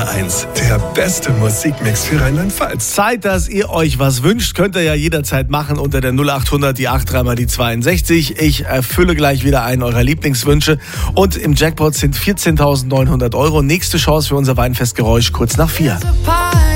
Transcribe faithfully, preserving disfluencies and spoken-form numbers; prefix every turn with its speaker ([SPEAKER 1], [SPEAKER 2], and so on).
[SPEAKER 1] eins, der beste Musikmix für Rheinland-Pfalz.
[SPEAKER 2] Zeit, dass ihr euch was wünscht, könnt ihr ja jederzeit machen unter der null achthundert, die acht drei mal die zweiundsechzig. Ich erfülle gleich wieder einen eurer Lieblingswünsche und im Jackpot sind vierzehntausendneunhundert Euro. Nächste Chance für unser Weinfestgeräusch kurz nach vier.